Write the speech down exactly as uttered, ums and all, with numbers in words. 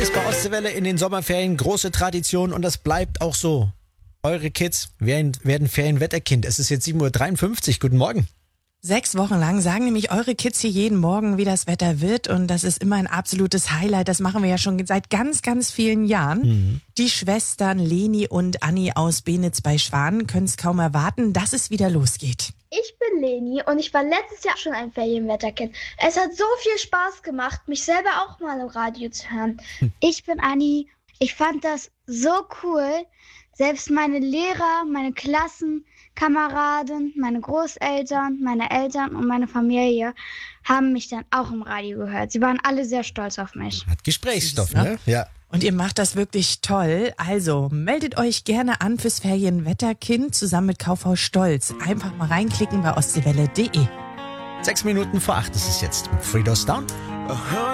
Ist bei Ostseewelle in den Sommerferien große Tradition und das bleibt auch so. Eure Kids werden, werden Ferienwetterkind. Es ist jetzt sieben Uhr dreiundfünfzig. Guten Morgen. Sechs Wochen lang sagen nämlich eure Kids hier jeden Morgen, wie das Wetter wird. Und das ist immer ein absolutes Highlight. Das machen wir ja schon seit ganz, ganz vielen Jahren. Mhm. Die Schwestern Leni und Anni aus Benitz bei Schwan können es kaum erwarten, dass es wieder losgeht. Ich bin Leni und ich war letztes Jahr schon ein Ferienwetterkind. Es hat so viel Spaß gemacht, mich selber auch mal im Radio zu hören. Hm. Ich bin Anni. Ich fand das so cool. Selbst meine Lehrer, meine Klassenkameraden, meine Großeltern, meine Eltern und meine Familie haben mich dann auch im Radio gehört. Sie waren alle sehr stolz auf mich. Hat Gesprächsstoff, Süß, ne? ne? Ja. Und ihr macht das wirklich toll. Also meldet euch gerne an fürs Ferienwetterkind zusammen mit Kaufhaus Stolz. Einfach mal reinklicken bei ostseewelle punkt de. Sechs Minuten vor acht ist es jetzt. Fridos Down.